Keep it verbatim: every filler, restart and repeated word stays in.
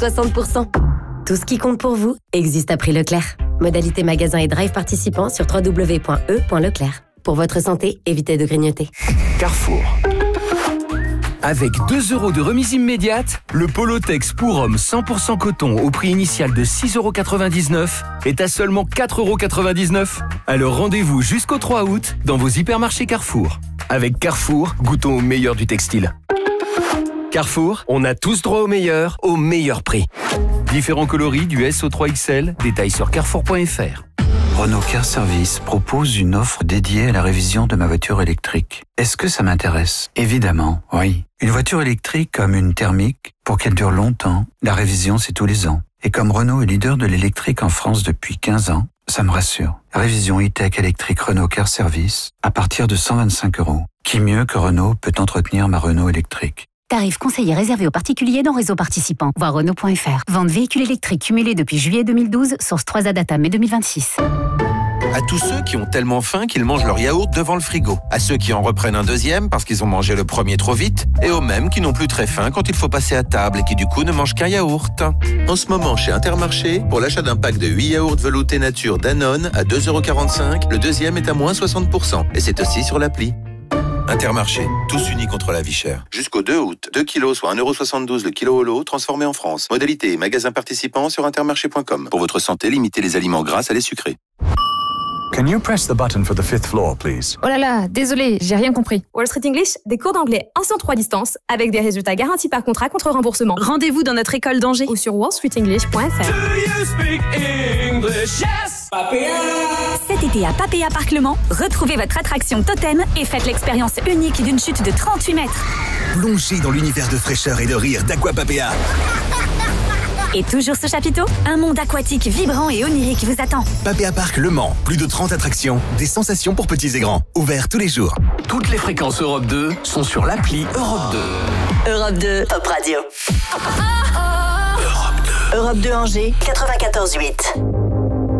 soixante pour cent. Tout ce qui compte pour vous existe à prix Leclerc. Modalité magasin et drive participants sur w w w point e point leclerc. Pour votre santé, évitez de grignoter. Carrefour. Avec deux euros de remise immédiate, le Polotex pour homme cent pour cent coton au prix initial de six euros quatre-vingt-dix-neuf est à seulement quatre euros quatre-vingt-dix-neuf. Alors rendez-vous jusqu'au trois août dans vos hypermarchés Carrefour. Avec Carrefour, goûtons au meilleur du textile. Carrefour, on a tous droit au meilleur, au meilleur prix. Différents coloris du S au trois X L, détails sur carrefour point f r. Renault Car Service propose une offre dédiée à la révision de ma voiture électrique. Est-ce que ça m'intéresse? Évidemment, oui. Une voiture électrique comme une thermique, pour qu'elle dure longtemps, la révision c'est tous les ans. Et comme Renault est leader de l'électrique en France depuis quinze ans, ça me rassure. Révision e-tech électrique Renault Car Service à partir de cent vingt-cinq euros. Qui mieux que Renault peut entretenir ma Renault électrique? Tarif conseillé réservé aux particuliers dans réseau participant. Voir Renault point f r. Vente véhicule électrique cumulé depuis juillet deux mille douze, source trois A Data mai deux mille vingt-six. À tous ceux qui ont tellement faim qu'ils mangent leur yaourt devant le frigo. À ceux qui en reprennent un deuxième parce qu'ils ont mangé le premier trop vite. Et aux mêmes qui n'ont plus très faim quand il faut passer à table et qui du coup ne mangent qu'un yaourt. En ce moment chez Intermarché, pour l'achat d'un pack de huit yaourts veloutés nature Danone à deux euros quarante-cinq, le deuxième est à moins soixante pour cent. Et c'est aussi sur l'appli. Intermarché, tous unis contre la vie chère. Jusqu'au deux août, deux kilos soit un euro soixante-douze le kilo au lot, transformé en France. Modalité et magasin participant sur intermarché point com. Pour votre santé, limitez les aliments gras à les sucrés. Can you press the button for the fifth floor, please? Oh là là, désolé, j'ai rien compris. Wall Street English, des cours d'anglais un cent trois à distance, avec des résultats garantis par contrat contre remboursement. Rendez-vous dans notre école d'Angers ou sur wall street english point f r. Do you speak English? Yes! Papéa! Cet été à Papéa Parc Le Mans, retrouvez votre attraction totem et faites l'expérience unique d'une chute de trente-huit mètres. Plongez dans l'univers de fraîcheur et de rire d'Aqua Papéa. Et toujours ce chapiteau, un monde aquatique vibrant et onirique vous attend. Papéa Parc Le Mans, plus de trente attractions, des sensations pour petits et grands, ouverts tous les jours. Toutes les fréquences Europe deux sont sur l'appli Europe deux. Europe deux, Top Radio. Europe deux. Europe deux Angers, quatre-vingt-quatorze huit.